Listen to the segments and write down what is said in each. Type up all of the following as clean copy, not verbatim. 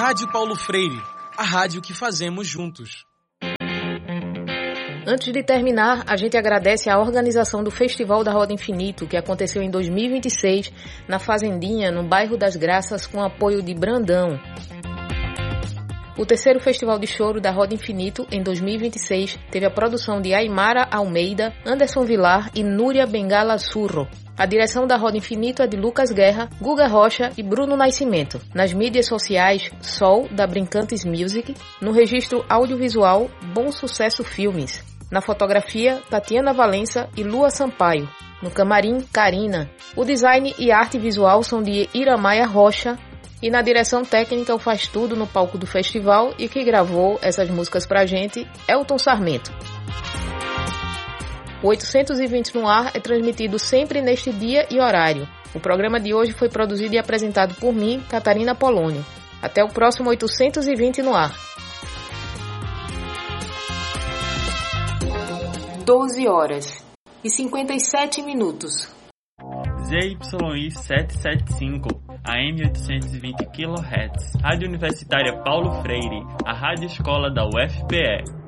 Rádio Paulo Freire, a rádio que fazemos juntos. Antes de terminar, a gente agradece a organização do Festival da Roda Infinito, que aconteceu em 2026, na Fazendinha, no bairro das Graças, com apoio de Brandão. O terceiro Festival de Choro da Roda Infinito, em 2026, teve a produção de Aymara Almeida, Anderson Vilar e Núria Bengala Surro. A direção da Roda Infinito é de Lucas Guerra, Guga Rocha e Bruno Nascimento. Nas mídias sociais, Sol, da Brincantes Music. No registro audiovisual, Bom Sucesso Filmes. Na fotografia, Tatiana Valença e Lua Sampaio. No camarim, Karina. O design e arte visual são de Iramaia Rocha. E na direção técnica, o Faz Tudo no palco do festival e que gravou essas músicas pra gente, Elton Sarmento. O 820 no ar é transmitido sempre neste dia e horário. O programa de hoje foi produzido e apresentado por mim, Catarina Polônio. Até o próximo 820 no ar. 12 horas e 57 minutos. ZYI 775, AM 820 kHz. Rádio Universitária Paulo Freire, a rádio escola da UFPE.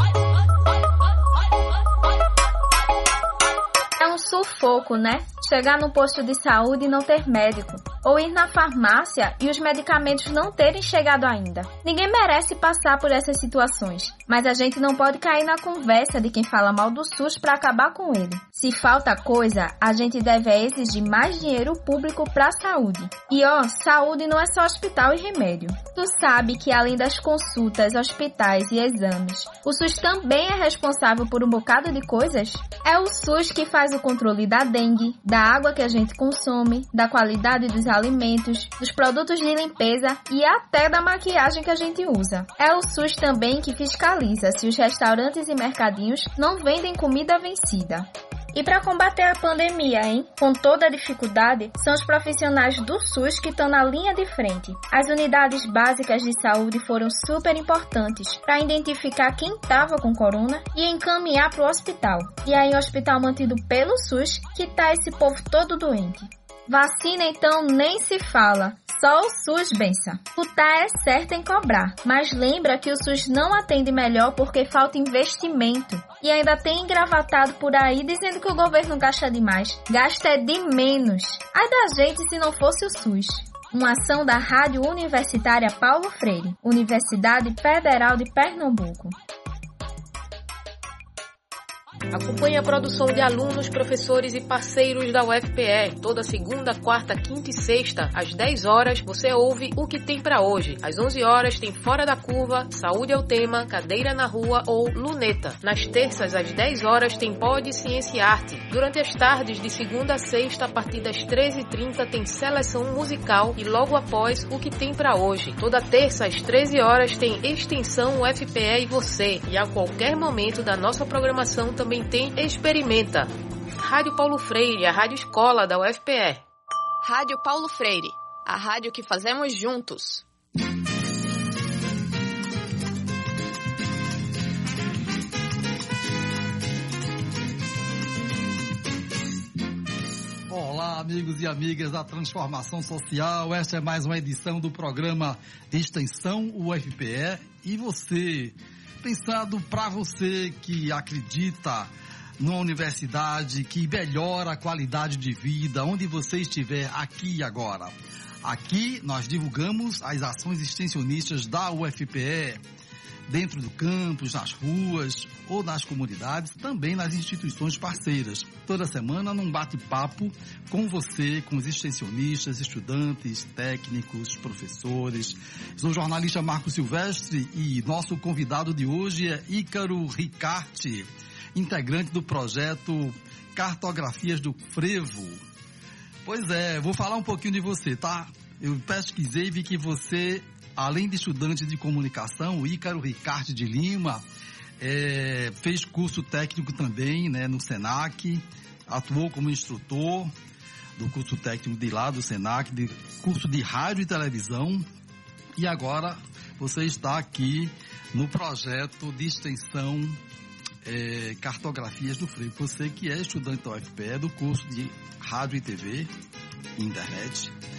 É um sufoco, né? Chegar no posto de saúde e não ter médico. Ou ir na farmácia e os medicamentos não terem chegado ainda. Ninguém merece passar por essas situações. Mas a gente não pode cair na conversa de quem fala mal do SUS para acabar com ele. Se falta coisa, a gente deve exigir mais dinheiro público para a saúde. E saúde não é só hospital e remédio. Tu sabe que além das consultas, hospitais e exames, o SUS também é responsável por um bocado de coisas? É o SUS que faz o controle da dengue, da água que a gente consome, da qualidade dos alimentos, dos produtos de limpeza e até da maquiagem que a gente usa. É o SUS também que fiscaliza se os restaurantes e mercadinhos não vendem comida vencida. E para combater a pandemia, com toda a dificuldade, são os profissionais do SUS que estão na linha de frente. As unidades básicas de saúde foram super importantes para identificar quem estava com corona e encaminhar para o hospital. E aí o hospital mantido pelo SUS que está esse povo todo doente. Vacina então nem se fala, só o SUS bença. O tá é certo em cobrar, mas lembra que o SUS não atende melhor porque falta investimento. E ainda tem engravatado por aí dizendo que o governo gasta demais. Gasta é de menos. Ai da gente se não fosse o SUS. Uma ação da Rádio Universitária Paulo Freire, Universidade Federal de Pernambuco. Acompanhe a produção de alunos, professores e parceiros da UFPE. Toda segunda, quarta, quinta e sexta, às 10 horas, você ouve O Que Tem Pra Hoje. Às 11 horas tem Fora da Curva, Saúde é o Tema, Cadeira na Rua ou Luneta. Nas terças, às 10 horas, tem Pod, Ciência e Arte. Durante as tardes, de segunda a sexta, a partir das 13h30, tem Seleção Musical e logo após O Que Tem Pra Hoje. Toda terça, às 13 horas, tem Extensão UFPE e Você. E a qualquer momento da nossa programação também tem Experimenta. Rádio Paulo Freire, a rádio escola da UFPE. Rádio Paulo Freire, a rádio que fazemos juntos. Olá, amigos e amigas da Transformação Social. Esta é mais uma edição do programa Extensão UFPE. E você, pensado para você que acredita numa universidade que melhora a qualidade de vida, onde você estiver aqui e agora. Aqui nós divulgamos as ações extensionistas da UFPE, dentro do campus, nas ruas ou nas comunidades, também nas instituições parceiras. Toda semana num bate-papo com você, com os extensionistas, estudantes, técnicos, professores. Sou o jornalista Marco Silvestre e nosso convidado de hoje é Ícaro Ricarte, integrante do projeto Cartografias do Frevo. Pois é, vou falar um pouquinho de você, tá? Eu pesquisei e vi que você, além de estudante de comunicação, o Ícaro Ricarte de Lima, fez curso técnico também, né, no SENAC, atuou como instrutor do curso técnico de lá do SENAC, de curso de rádio e televisão, e agora você está aqui no projeto de extensão Cartografias do Frevo. Você que é estudante da UFPE, do curso de rádio e TV, internet.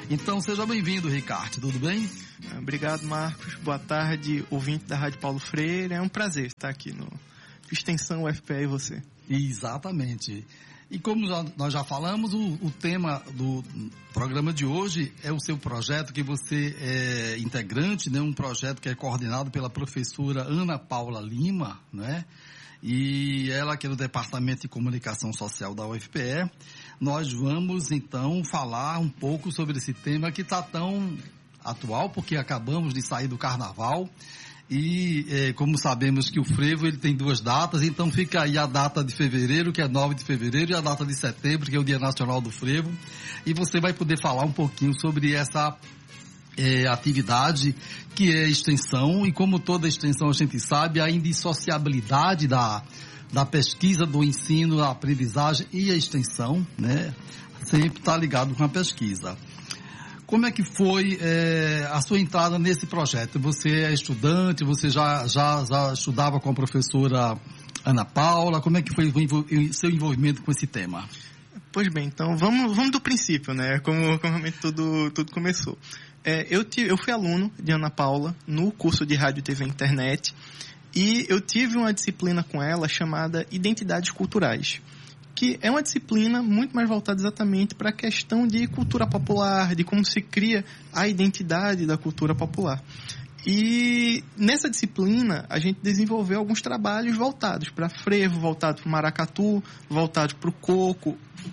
Então, seja bem-vindo, Ricardo. Tudo bem? Obrigado, Marcos. Boa tarde, ouvinte da Rádio Paulo Freire. É um prazer estar aqui no Extensão UFPE e você. Exatamente. E como nós já falamos, o tema do programa de hoje é o seu projeto, que você é integrante, né? Um projeto que é coordenado pela professora Ana Paula Lima, né? E ela que é do Departamento de Comunicação Social da UFPE. Nós vamos, então, falar um pouco sobre esse tema que está tão atual, porque acabamos de sair do Carnaval. E como sabemos que o frevo ele tem 2 datas, então fica aí a data de fevereiro, que é 9 de fevereiro, e a data de setembro, que é o Dia Nacional do Frevo. E você vai poder falar um pouquinho sobre essa atividade que é extensão, e como toda extensão a gente sabe, a indissociabilidade da pesquisa, do ensino, a aprendizagem e a extensão, né? Sempre está ligado com a pesquisa. Como é que foi a sua entrada nesse projeto? Você é estudante, você já estudava com a professora Ana Paula, como é que foi o seu envolvimento com esse tema? Pois bem, então vamos do princípio, né? Como realmente tudo começou. Eu fui aluno de Ana Paula no curso de Rádio, TV e Internet, e eu tive uma disciplina com ela chamada Identidades Culturais, que é uma disciplina muito mais voltada exatamente para a questão de cultura popular, de como se cria a identidade da cultura popular. E nessa disciplina a gente desenvolveu alguns trabalhos voltados para frevo, voltado para o maracatu, voltado para o coco,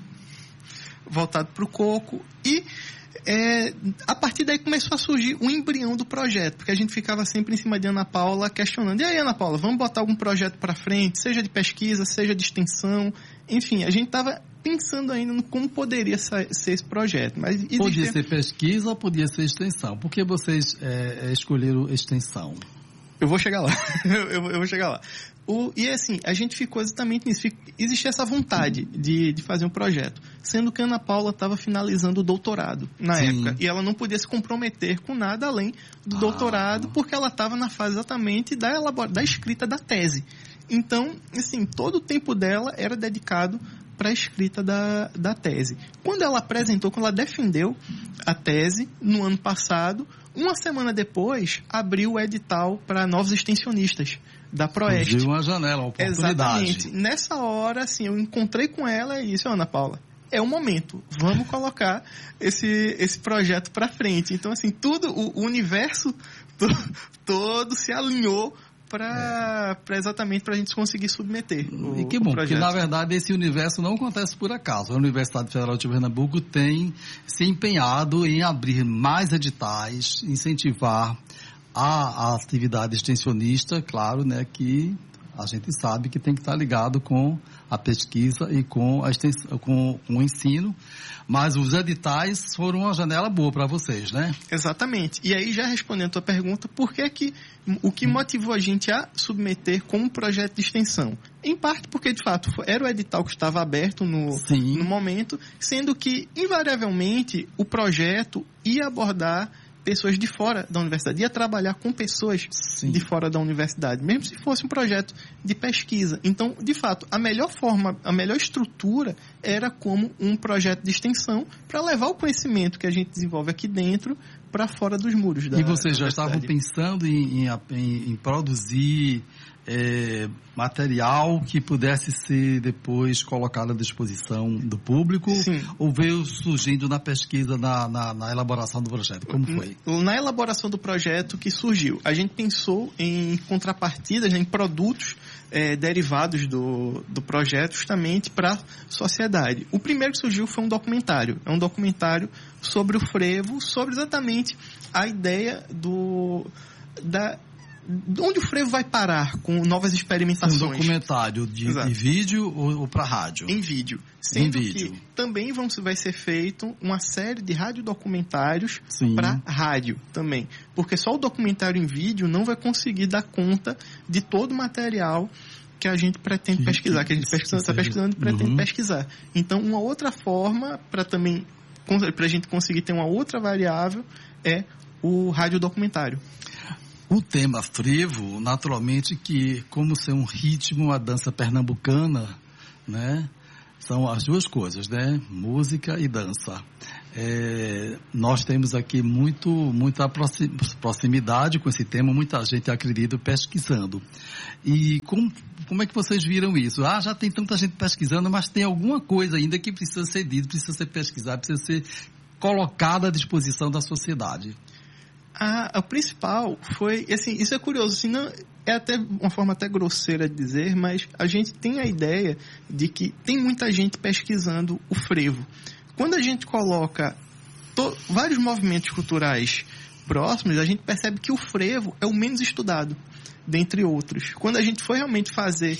e a partir daí começou a surgir o embrião do projeto, porque a gente ficava sempre em cima de Ana Paula questionando: e aí, Ana Paula, vamos botar algum projeto para frente, seja de pesquisa, seja de extensão, enfim, a gente estava pensando ainda no como poderia ser esse projeto. Mas podia ser pesquisa ou podia ser extensão? Por que vocês escolheram extensão? Eu vou chegar lá. eu vou chegar lá. E assim, a gente ficou exatamente nisso. Existia essa vontade de fazer um projeto, sendo que a Ana Paula estava finalizando o doutorado na época, e ela não podia se comprometer com nada além do doutorado, porque ela estava na fase exatamente da escrita da tese. Então, assim, todo o tempo dela era dedicado para a escrita da tese. Quando ela defendeu a tese no ano passado, uma semana depois, abriu o edital para novos extensionistas da Proeste. Surgiu uma janela, uma oportunidade. Exatamente. Nessa hora, assim, eu encontrei com ela e disse: Ana Paula, é o momento, vamos colocar esse projeto para frente. Então, assim, o universo todo se alinhou exatamente para a gente conseguir submeter e que bom, porque na verdade esse universo não acontece por acaso. A Universidade Federal de Pernambuco tem se empenhado em abrir mais editais, incentivar a atividade extensionista, claro, né, que a gente sabe que tem que estar ligado com a pesquisa e com o ensino, mas os editais foram uma janela boa para vocês, né? Exatamente. E aí, já respondendo a tua pergunta, o que motivou a gente a submeter como projeto de extensão? Em parte porque, de fato, era o edital que estava aberto no momento, sendo que, invariavelmente, o projeto ia abordar pessoas de fora da universidade, ia trabalhar com pessoas de fora da universidade, mesmo se fosse um projeto de pesquisa. Então, de fato, a melhor forma, a melhor estrutura era como um projeto de extensão para levar o conhecimento que a gente desenvolve aqui dentro para fora dos muros da universidade. E vocês já estavam pensando em produzir material que pudesse ser depois colocado à disposição do público? Sim. Ou veio surgindo na pesquisa, na elaboração do projeto? Como foi? Na elaboração do projeto que surgiu, a gente pensou em contrapartidas, em produtos derivados do projeto justamente para a sociedade. O primeiro que surgiu foi um documentário. É um documentário sobre o frevo, sobre exatamente a ideia onde o frevo vai parar com novas experimentações. Um documentário de vídeo ou para rádio? Em vídeo. Sendo que também vai ser feito uma série de radiodocumentários para rádio também. Porque só o documentário em vídeo não vai conseguir dar conta de todo o material que a gente pretende pesquisar, que a gente está pesquisando e pretende pesquisar. Então, uma outra forma para a gente conseguir ter uma outra variável é o radiodocumentário. O tema frevo, naturalmente, que como ser um ritmo, a dança pernambucana, né? São as duas coisas, né? Música e dança. Nós temos aqui muita proximidade com esse tema, muita gente, acredito, pesquisando. E como é que vocês viram isso? Já tem tanta gente pesquisando, mas tem alguma coisa ainda que precisa ser dita, precisa ser pesquisada, precisa ser colocada à disposição da sociedade. O principal foi, assim, isso é curioso, assim, não, é até uma forma até grosseira de dizer, mas a gente tem a ideia de que tem muita gente pesquisando o frevo. Quando a gente coloca vários movimentos culturais próximos, a gente percebe que o frevo é o menos estudado, dentre outros. Quando a gente foi realmente fazer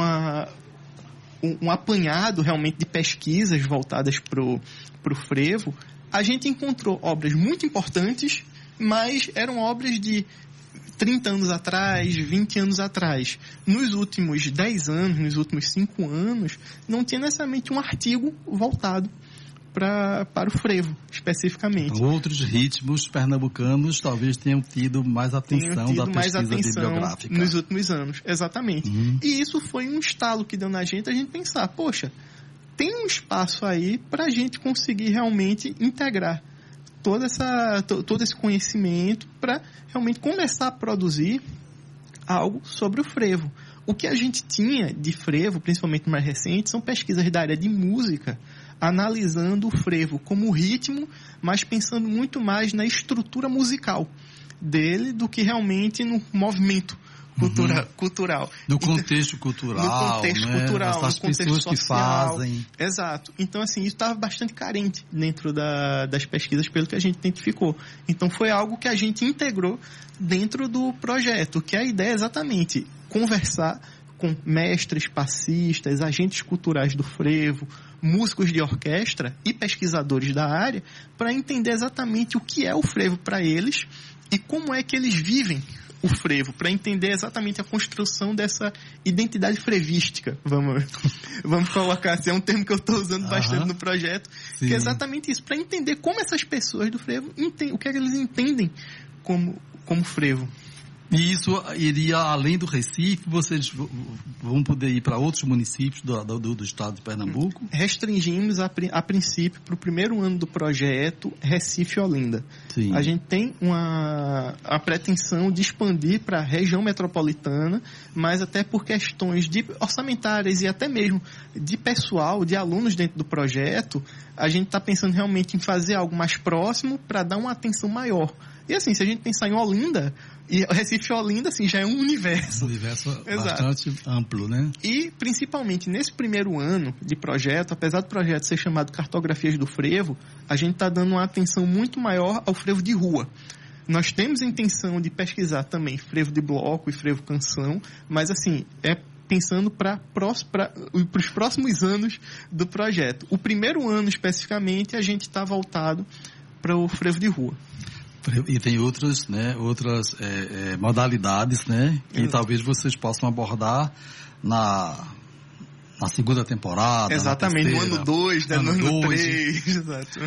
um apanhado realmente de pesquisas voltadas pro frevo, a gente encontrou obras muito importantes, mas eram obras de 30 anos atrás, 20 anos atrás. Nos últimos 10 anos, nos últimos 5 anos, não tinha necessariamente um artigo voltado para o frevo, especificamente. Outros ritmos pernambucanos talvez tenham tido mais atenção da pesquisa bibliográfica. Nos últimos anos, exatamente. E isso foi um estalo que deu na gente, a gente pensar, poxa, tem um espaço aí para a gente conseguir realmente integrar todo esse conhecimento para realmente começar a produzir algo sobre o frevo. O que a gente tinha de frevo, principalmente mais recente, são pesquisas da área de música, analisando o frevo como ritmo, mas pensando muito mais na estrutura musical dele do que realmente no movimento cultural. No contexto cultural, no contexto cultural, essas no contexto pessoas social. Que fazem. Exato. Então, assim, isso estava bastante carente dentro das pesquisas, pelo que a gente identificou. Então, foi algo que a gente integrou dentro do projeto, que a ideia é exatamente conversar com mestres, passistas, agentes culturais do frevo, músicos de orquestra e pesquisadores da área, para entender exatamente o que é o frevo para eles e como é que eles vivem o frevo, para entender exatamente a construção dessa identidade frevística, vamos colocar assim, é um termo que eu estou usando bastante no projeto, Sim. que é exatamente isso, para entender como essas pessoas do frevo, o que é que eles entendem como frevo. E isso iria além do Recife? Vocês vão poder ir para outros municípios do estado de Pernambuco? Restringimos a princípio para o primeiro ano do projeto Recife e Olinda. Sim. A gente tem a pretensão de expandir para a região metropolitana, mas até por questões orçamentárias e até mesmo de pessoal, de alunos dentro do projeto, a gente está pensando realmente em fazer algo mais próximo para dar uma atenção maior. E assim, se a gente pensar em Olinda, e Recife e Olinda, assim, já é um universo. Um universo bastante amplo, né? E, principalmente, nesse primeiro ano de projeto, apesar do projeto ser chamado Cartografias do Frevo, a gente está dando uma atenção muito maior ao frevo de rua. Nós temos a intenção de pesquisar também frevo de bloco e frevo canção, mas, assim, pensando para os próximos anos do projeto. O primeiro ano, especificamente, a gente está voltado para o frevo de rua. E tem outras modalidades, né? Que talvez vocês possam abordar na segunda temporada. Exatamente, no ano 2, no ano 3. Exato.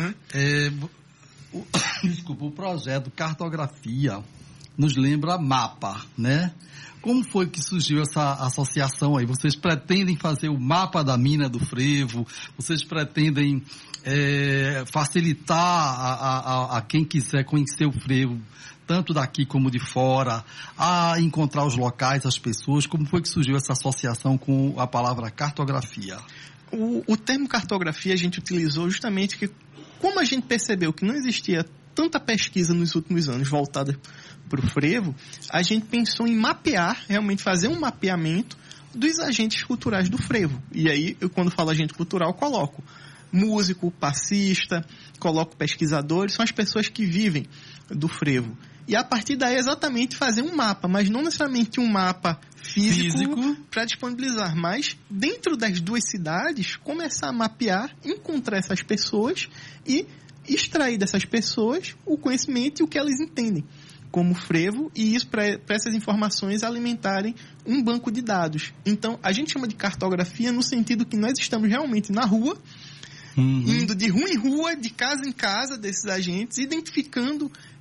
Desculpa, o projeto Cartografia nos lembra mapa, né? Como foi que surgiu essa associação aí? Vocês pretendem fazer o mapa da mina do frevo? Vocês pretendem facilitar a quem quiser conhecer o frevo, tanto daqui como de fora, a encontrar os locais, as pessoas? Como foi que surgiu essa associação com a palavra cartografia? O termo cartografia a gente utilizou justamente que, como a gente percebeu que não existia tanta pesquisa nos últimos anos voltada para o frevo, a gente pensou em mapear, realmente fazer um mapeamento dos agentes culturais do frevo. E aí, quando falo agente cultural, coloco músico, passista, coloco pesquisadores, são as pessoas que vivem do frevo. E a partir daí exatamente fazer um mapa, mas não necessariamente um mapa físico para disponibilizar, mas dentro das duas cidades começar a mapear, encontrar essas pessoas e extrair dessas pessoas o conhecimento e o que elas entendem como frevo, e isso para essas informações alimentarem um banco de dados. Então, a gente chama de cartografia no sentido que nós estamos realmente na rua, indo de rua em rua, de casa em casa desses agentes, identificando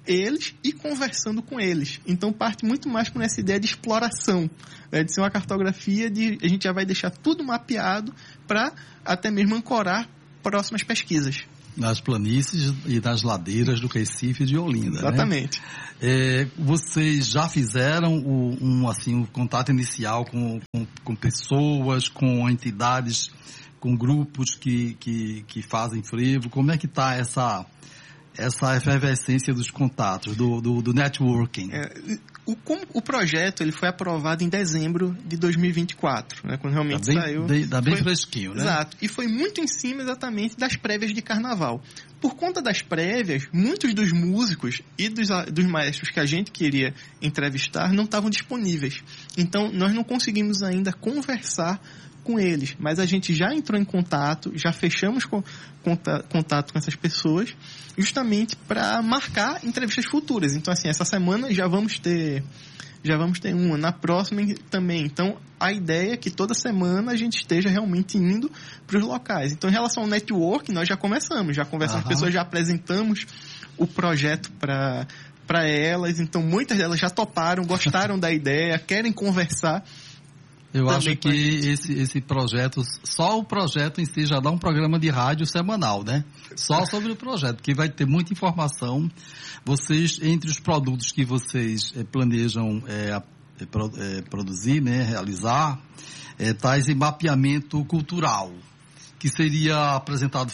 eles e conversando com eles. Então parte muito mais por essa ideia de exploração, né? De ser uma cartografia de a gente já vai deixar tudo mapeado para até mesmo ancorar próximas pesquisas. Nas planícies e nas ladeiras do Recife e de Olinda. Exatamente. Né? Vocês já fizeram um contato inicial com pessoas, com entidades, com grupos que fazem frevo? Como é que está essa efervescência dos contatos, do networking? O projeto ele foi aprovado em dezembro de 2024, né, quando realmente saiu. Está bem fresquinho, né? Exato. E foi muito em cima exatamente das prévias de carnaval. Por conta das prévias, muitos dos músicos e dos maestros que a gente queria entrevistar não estavam disponíveis. Então, nós não conseguimos ainda conversar com eles, mas a gente já entrou em contato, já fechamos contato com essas pessoas, justamente para marcar entrevistas futuras. Então, assim, essa semana já vamos ter uma, na próxima também. Então, a ideia é que toda semana a gente esteja realmente indo para os locais. Então, em relação ao network, nós já conversamos com as pessoas, já apresentamos o projeto para elas. Então, muitas delas já toparam, gostaram da ideia, querem conversar. Eu acho que esse projeto, só o projeto em si já dá um programa de rádio semanal, né? Só sobre o projeto, porque vai ter muita informação. Vocês, entre os produtos que vocês planejam produzir, né, realizar, tá esse mapeamento cultural, que seria apresentado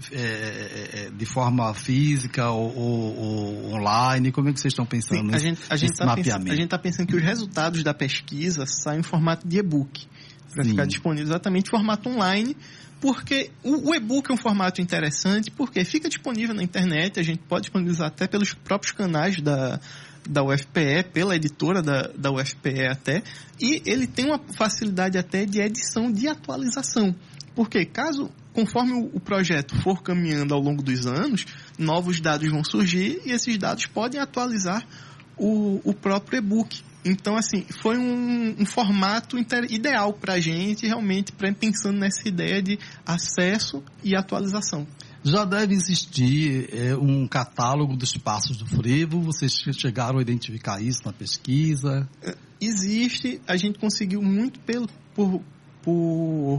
de forma física ou online. Como é que vocês estão pensando nesse mapeamento? A gente está pensando que os resultados da pesquisa saem em formato de e-book, para ficar disponível exatamente em formato online, porque o e-book é um formato interessante, porque fica disponível na internet, a gente pode disponibilizar até pelos próprios canais da UFPE, pela editora da UFPE até, e ele tem uma facilidade até de edição, de atualização. Porque conforme o projeto for caminhando ao longo dos anos, novos dados vão surgir e esses dados podem atualizar o próprio e-book. Então, assim, foi um formato ideal para a gente, realmente, pensando nessa ideia de acesso e atualização. Já deve existir um catálogo dos passos do frevo? Vocês chegaram a identificar isso na pesquisa? Existe, a gente conseguiu muito por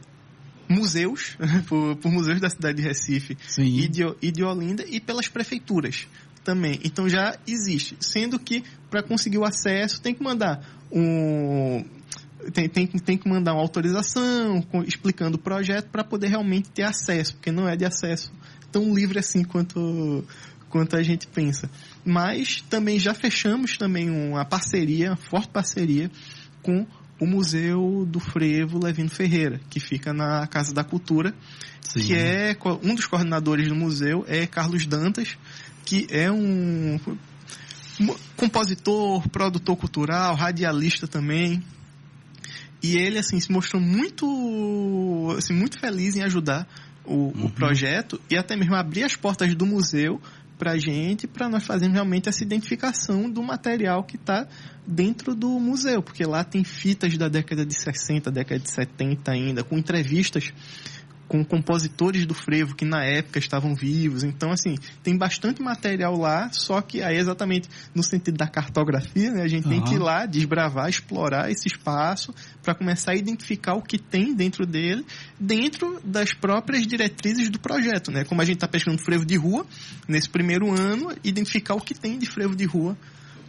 museus, por museus da cidade de Recife e de Olinda, e pelas prefeituras também. Então já existe, sendo que para conseguir o acesso tem que mandar tem que mandar uma autorização explicando o projeto para poder realmente ter acesso, porque não é de acesso tão livre assim quanto a gente pensa. Mas também já fechamos também uma forte parceria com o Museu do Frevo Levino Ferreira, que fica na Casa da Cultura, que é um dos coordenadores do museu, é Carlos Dantas, que é um compositor, produtor cultural, radialista também. E ele, assim, se mostrou muito feliz em ajudar o projeto e até mesmo abrir as portas do museu para nós fazermos realmente essa identificação do material que está dentro do museu, porque lá tem fitas da década de 60, década de 70 ainda, com entrevistas com compositores do frevo que na época estavam vivos. Então, assim, tem bastante material lá, só que aí exatamente no sentido da cartografia, né, a gente tem que ir lá, desbravar, explorar esse espaço para começar a identificar o que tem dentro dele, dentro das próprias diretrizes do projeto, né? Como a gente está pesquisando frevo de rua, nesse primeiro ano, identificar o que tem de frevo de rua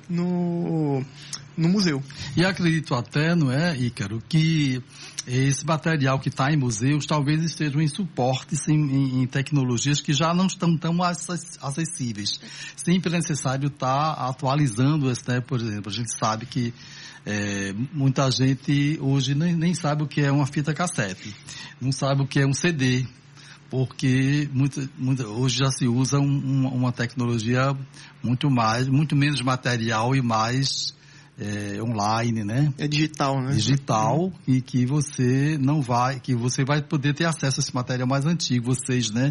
no museu. E acredito até, não é, Ícaro, que esse material que está em museus talvez estejam em suportes, em tecnologias que já não estão tão acessíveis. Sempre é necessário estar atualizando, né? Por exemplo, a gente sabe que muita gente hoje nem sabe o que é uma fita cassete, não sabe o que é um CD, porque hoje já se usa uma tecnologia muito menos material e mais online, né? É digital, né? Digital, e que você vai poder ter acesso a esse material mais antigo, vocês, né?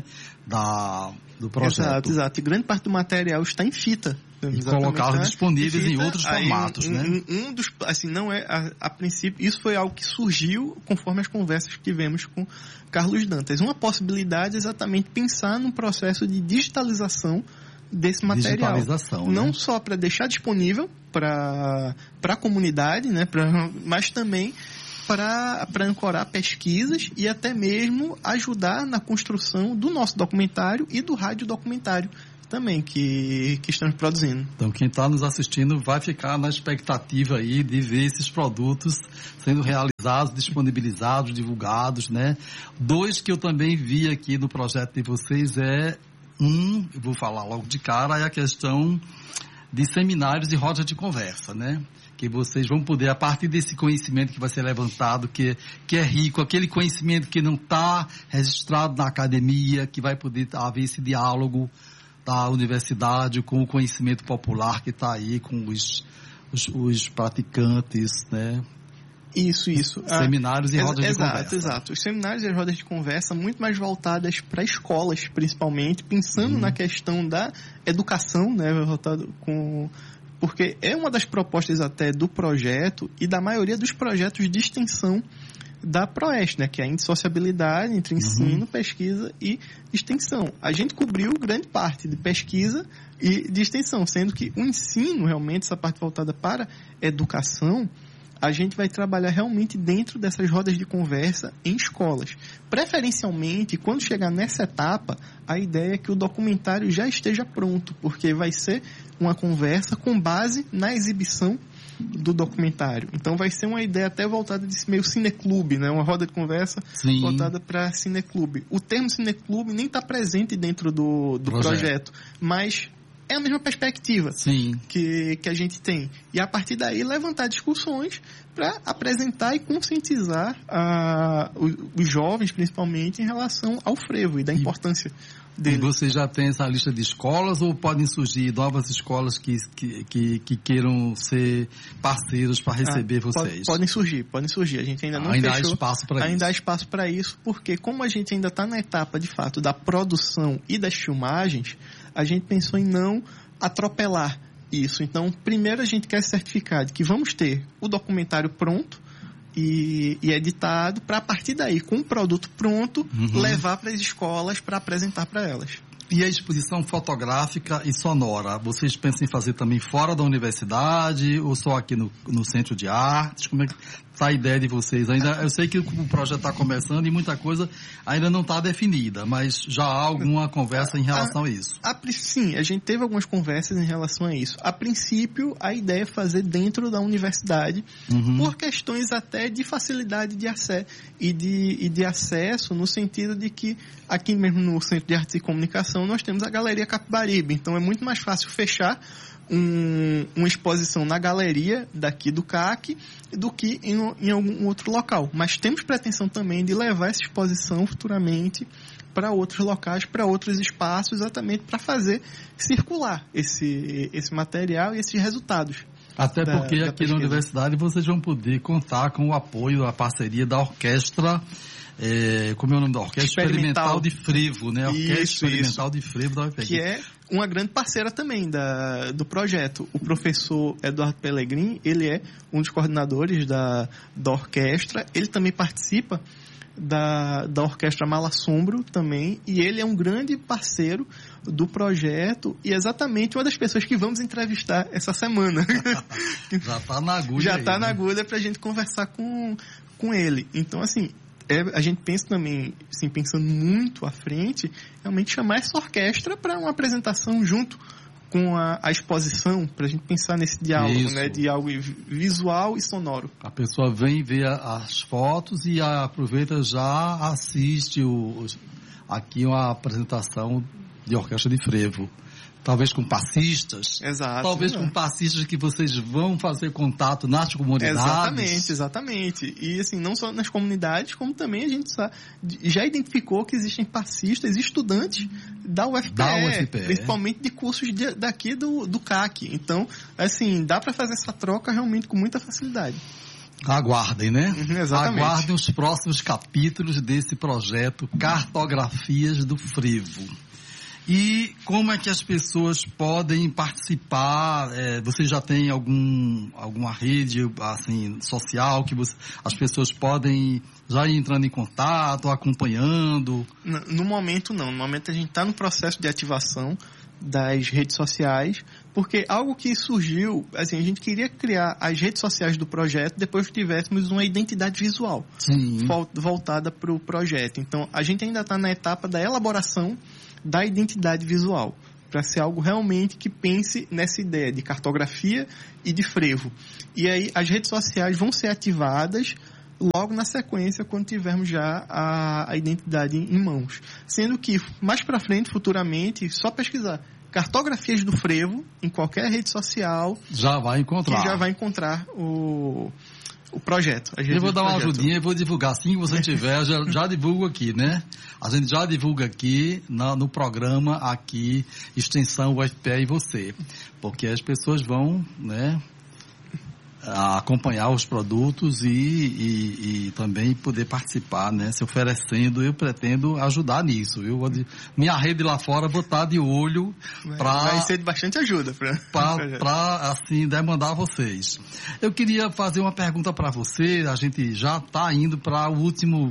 Do projeto. Exato. E grande parte do material está em fita. E colocá-los disponíveis em outros formatos, né? Não é, a princípio, isso foi algo que surgiu conforme as conversas que tivemos com Carlos Dantas. Uma possibilidade é exatamente pensar num processo de digitalização desse material. Digitalização, não né? só para deixar disponível para a comunidade, né? Mas também para ancorar pesquisas e até mesmo ajudar na construção do nosso documentário e do radiodocumentário também que estamos produzindo. Então, quem está nos assistindo vai ficar na expectativa aí de ver esses produtos sendo realizados, disponibilizados, divulgados, né? 2 que eu também vi aqui no projeto de vocês eu vou falar logo de cara, é a questão de seminários e rodas de conversa, né? Que vocês vão poder, a partir desse conhecimento que vai ser levantado, que é rico, aquele conhecimento que não está registrado na academia, que vai poder haver esse diálogo da universidade com o conhecimento popular que está aí, com os praticantes, né? Isso. Seminários e rodas de conversa. Exato. Os seminários e as rodas de conversa muito mais voltadas para escolas, principalmente, pensando na questão da educação, né? Porque é uma das propostas até do projeto e da maioria dos projetos de extensão da PROEST, né? Que é a indissociabilidade entre ensino, pesquisa e extensão. A gente cobriu grande parte de pesquisa e de extensão, sendo que o ensino, realmente, essa parte voltada para educação, a gente vai trabalhar realmente dentro dessas rodas de conversa em escolas. Preferencialmente, quando chegar nessa etapa, a ideia é que o documentário já esteja pronto, porque vai ser uma conversa com base na exibição do documentário. Então vai ser uma ideia até voltada de meio cineclube, né? Uma roda de conversa voltada para cineclube. O termo cineclube nem está presente dentro do projeto, mas é a mesma perspectiva que a gente tem. E a partir daí levantar discussões para apresentar e conscientizar os jovens, principalmente, em relação ao frevo e da importância dele. E você já tem essa lista de escolas ou podem surgir novas escolas que queiram ser parceiros para receber vocês? Podem surgir. A gente ainda não fechou. Ainda há espaço para isso, porque como a gente ainda está na etapa, de fato, da produção e das filmagens, a gente pensou em não atropelar isso. Então, primeiro a gente quer certificar de que vamos ter o documentário pronto e editado, para a partir daí, com o produto pronto, levar para as escolas para apresentar para elas. E a exposição fotográfica e sonora, vocês pensam em fazer também fora da universidade ou só aqui no Centro de Artes? Como é que está a ideia de vocês? Eu sei que o projeto está começando e muita coisa ainda não está definida, mas já há alguma conversa em relação a isso? Sim, a gente teve algumas conversas em relação a isso. A princípio, a ideia é fazer dentro da universidade, por questões até de facilidade de acesso e de acesso, no sentido de que aqui mesmo no Centro de Artes e Comunicação nós temos a Galeria Capibaribe, então é muito mais fácil fechar uma exposição na galeria daqui do CAC do que em algum outro local. Mas temos pretensão também de levar essa exposição futuramente para outros locais, para outros espaços, exatamente para fazer circular esse material e esses resultados. Até porque aqui na universidade vocês vão poder contar com o apoio, a parceria da orquestra. Como é o nome da orquestra? Experimental de Frevo, né? Orquestra Experimental de Frevo da UFPE. Que é uma grande parceira também do projeto. O professor Eduardo Pellegrini, ele é um dos coordenadores da orquestra. Ele também participa da orquestra Malassombro também, e ele é um grande parceiro do projeto e exatamente uma das pessoas que vamos entrevistar essa semana. Já está na agulha. Já está na agulha para a gente conversar com ele. Então, assim, a gente pensa também, assim, pensando muito à frente, realmente chamar essa orquestra para uma apresentação junto com a exposição, para a gente pensar nesse diálogo, né, diálogo visual e sonoro. A pessoa vem ver as fotos e aproveita, já assiste aqui uma apresentação de orquestra de frevo. Talvez com passistas. Exato. Talvez com passistas que vocês vão fazer contato nas comunidades. Exatamente. E assim, não só nas comunidades, como também a gente já identificou que existem passistas e estudantes da UFPE. Principalmente de cursos daqui do CAC. Então, assim, dá para fazer essa troca realmente com muita facilidade. Aguardem, né? Exatamente. Aguardem os próximos capítulos desse projeto Cartografias do Frevo. E como é que as pessoas podem participar? Você já tem alguma rede assim, social que as pessoas podem já ir entrando em contato, acompanhando? No momento não. No momento a gente está no processo de ativação das redes sociais, porque algo que surgiu, assim, a gente queria criar as redes sociais do projeto depois que tivéssemos uma identidade visual voltada para o projeto. Então, a gente ainda está na etapa da elaboração da identidade visual, para ser algo realmente que pense nessa ideia de cartografia e de frevo. E aí, as redes sociais vão ser ativadas logo na sequência, quando tivermos já a identidade em mãos. Sendo que, mais para frente, futuramente, só pesquisar cartografias do frevo em qualquer rede social. Já vai encontrar. Que já vai encontrar o projeto. Eu vou dar uma ajudinha e vou divulgar. Assim que você tiver, já divulgo aqui, né? A gente já divulga aqui no programa, aqui, Extensão UFPE e você. Porque as pessoas vão, né, acompanhar os produtos e também poder participar, né? Se oferecendo, eu pretendo ajudar nisso. Minha rede lá fora vou estar de olho vai ser de bastante ajuda para assim demandar vocês. Eu queria fazer uma pergunta para você. A gente já está indo para o último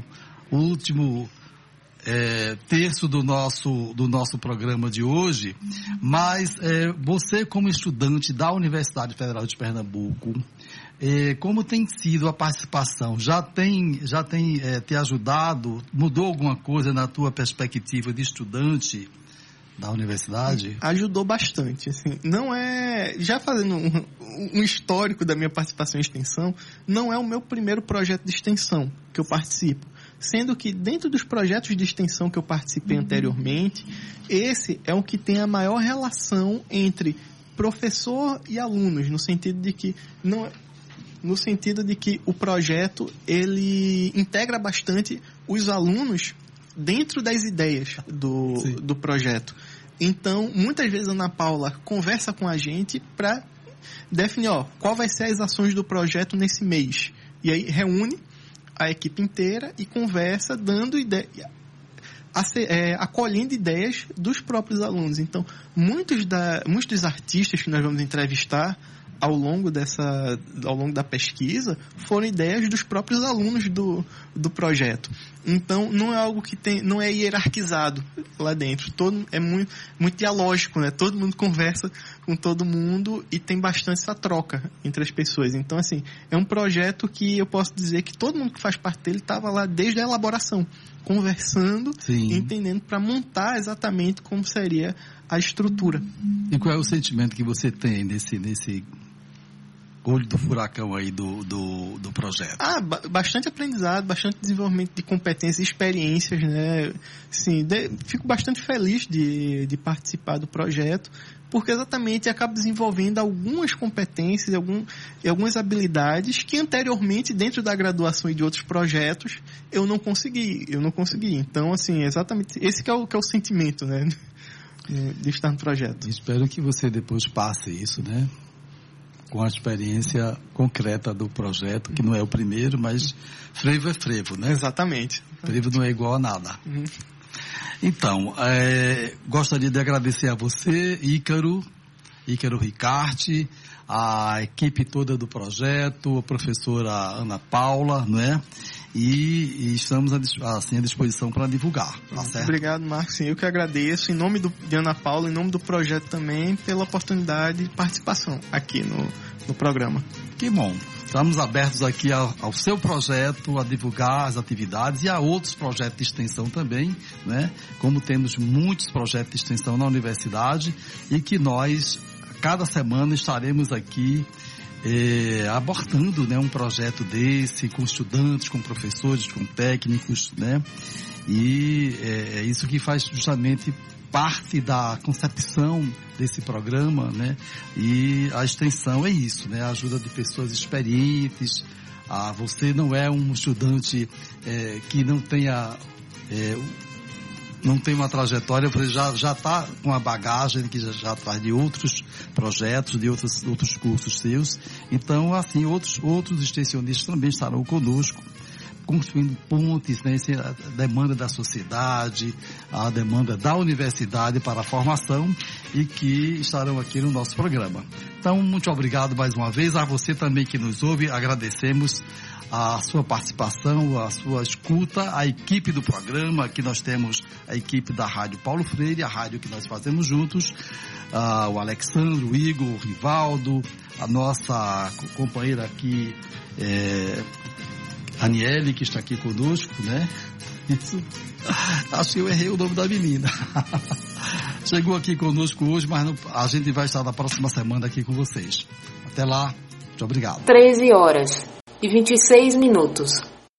terço do nosso programa de hoje, mas você, como estudante da Universidade Federal de Pernambuco, como tem sido a participação? Já tem te ajudado? Mudou alguma coisa na tua perspectiva de estudante da universidade? Ajudou bastante, assim. Não é... Já fazendo um histórico da minha participação em extensão, não é o meu primeiro projeto de extensão que eu participo. Sendo que dentro dos projetos de extensão que eu participei anteriormente, esse é o que tem a maior relação entre professor e alunos, no sentido de que o projeto ele integra bastante os alunos dentro das ideias do projeto. Então, muitas vezes a Ana Paula conversa com a gente para definir qual vai ser as ações do projeto nesse mês. E aí reúne a equipe inteira e conversa, dando ideia, acolhendo ideias dos próprios alunos. Então, muitos dos artistas que nós vamos entrevistar ao longo da pesquisa foram ideias dos próprios alunos do projeto. Então, não é algo que não é hierarquizado lá dentro. É muito dialógico, né? Todo mundo conversa com todo mundo e tem bastante essa troca entre as pessoas. Então, assim, é um projeto que eu posso dizer que todo mundo que faz parte dele estava lá desde a elaboração, conversando, entendendo para montar exatamente como seria a estrutura. E qual é o sentimento que você tem nesse olho do furacão aí do projeto? Bastante aprendizado, bastante desenvolvimento de competências e experiências, né? Sim, fico bastante feliz de participar do projeto, porque exatamente acabo desenvolvendo algumas competências e algumas habilidades que anteriormente, dentro da graduação e de outros projetos, eu não consegui. Então, assim, exatamente esse que é o sentimento, né? De estar no projeto. Espero que você depois passe isso, né? Com a experiência concreta do projeto, que não é o primeiro, mas frevo é frevo, né? Exatamente. Frevo não é igual a nada. Então, gostaria de agradecer a você, Ícaro Ricarte, a equipe toda do projeto, a professora Ana Paula, não é? E estamos à disposição para divulgar, tá certo? Obrigado, Marcos. Eu que agradeço, em nome de Ana Paula, em nome do projeto também, pela oportunidade de participação aqui no programa. Que bom. Estamos abertos aqui ao seu projeto, a divulgar as atividades e a outros projetos de extensão também, né? Como temos muitos projetos de extensão na universidade e que nós, cada semana, estaremos aqui abordando, né, um projeto desse, com estudantes, com professores, com técnicos, né? E é isso que faz justamente parte da concepção desse programa, né? E a extensão é isso, né? A ajuda de pessoas experientes. Você não é um estudante que não tem uma trajetória, você já está com a bagagem que já traz de outros projetos, de outros cursos seus. Então, assim, outros extensionistas também estarão conosco, construindo pontes, né, a demanda da sociedade, a demanda da universidade para a formação, e que estarão aqui no nosso programa. Então, muito obrigado mais uma vez. A você também que nos ouve, agradecemos a sua participação, a sua escuta, a equipe do programa. Aqui nós temos a equipe da Rádio Paulo Freire, a rádio que nós fazemos juntos, o Alexandre, o Igor, o Rivaldo, a nossa companheira aqui, Aniele, que está aqui conosco, né? Isso. Acho que eu errei o nome da menina. Chegou aqui conosco hoje, mas a gente vai estar na próxima semana aqui com vocês. Até lá, muito obrigado. 13h26.